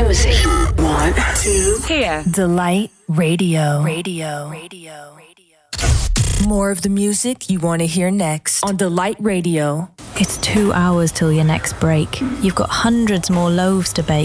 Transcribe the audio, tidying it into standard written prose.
music you want to hear. Delight Radio. More of the music you want to hear next on Delight Radio. It's 2 hours till your next break. You've got hundreds more loaves to bake